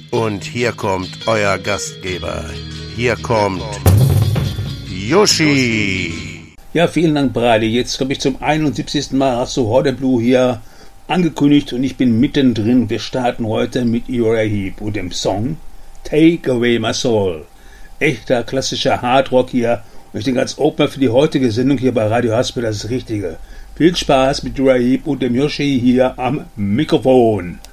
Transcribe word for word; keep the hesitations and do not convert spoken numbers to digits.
Und hier kommt euer Gastgeber. Hier kommt Yoshi. Ja, vielen Dank, Brady. Jetzt komme ich zum einundsiebzigsten Mal hast du Horde Blue hier angekündigt und ich bin mittendrin. Wir starten heute mit Uriah Heep und dem Song Take Away My Soul. Echter klassischer Hardrock hier. Und ich denke, als Opener für die heutige Sendung hier bei Radio Haspel das ist das Richtige. Viel Spaß mit Uriah Heep und dem Yoshi hier am Mikrofon.